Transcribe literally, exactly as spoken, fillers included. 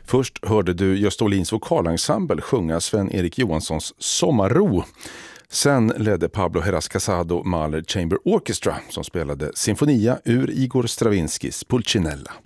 Först hörde du Gösta Olins vokalensemble sjunga Sven-Erik Johanssons Sommarro. Sen ledde Pablo Heras Casado Mahler Chamber Orchestra som spelade Sinfonia ur Igor Stravinskys Pulcinella.